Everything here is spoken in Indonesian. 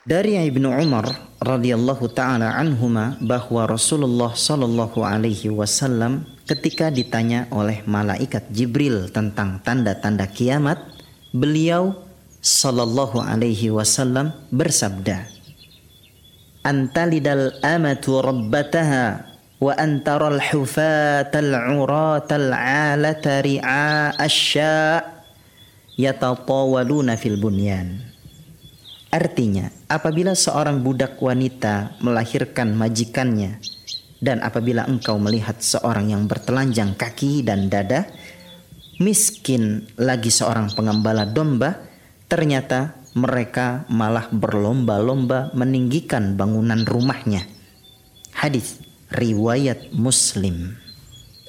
Dari Ibnu Umar radhiyallahu taala anhuma bahwa Rasulullah sallallahu alaihi wasallam ketika ditanya oleh malaikat Jibril tentang tanda-tanda kiamat, beliau sallallahu alaihi wasallam bersabda, "Antalidal amatu rabbataha wa antaral hufatal 'uratal 'alata ri'a asya yatatawaluna fil bunyan." Artinya, apabila seorang budak wanita melahirkan majikannya, dan apabila engkau melihat seorang yang bertelanjang kaki dan dada, miskin lagi seorang pengembala domba, ternyata mereka malah berlomba-lomba meninggikan bangunan rumahnya. Hadis riwayat Muslim.